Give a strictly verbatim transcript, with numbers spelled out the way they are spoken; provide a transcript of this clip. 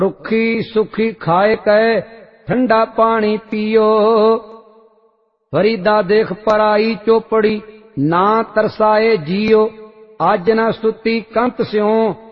रुखी सुखी खाए कै ठंडा पानी पियो। फरीदा देख पराई चोपड़ी ना तरसाए जियो। आज न सुती कंत स्यों